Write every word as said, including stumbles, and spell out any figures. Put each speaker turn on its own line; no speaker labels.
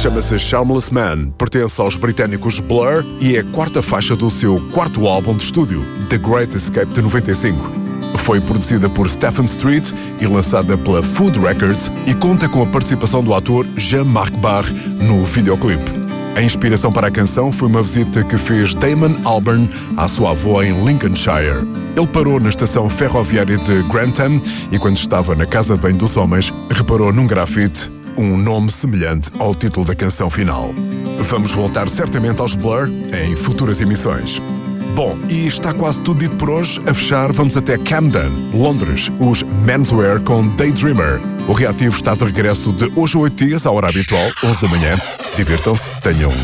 chama-se Shameless Man, pertence aos britânicos Blur e é a quarta faixa do seu quarto álbum de estúdio, The Great Escape de noventa e cinco. Foi produzida por Stephen Street e lançada pela Food Records e conta com a participação do ator Jean-Marc Barr no videoclipe. A inspiração para a canção foi uma visita que fez Damon Albarn à sua avó em Lincolnshire. Ele parou na estação ferroviária de Grantham e, quando estava na casa de banho dos homens, reparou num grafite um nome semelhante ao título da canção final. Vamos voltar certamente aos Blur em futuras emissões. Bom, e está quase tudo dito por hoje. A fechar, vamos até Camden, Londres, os Menswear com Daydreamer. O Reativo está de regresso de hoje a oito dias, à hora habitual, onze da manhã. Divirtam-se, tenham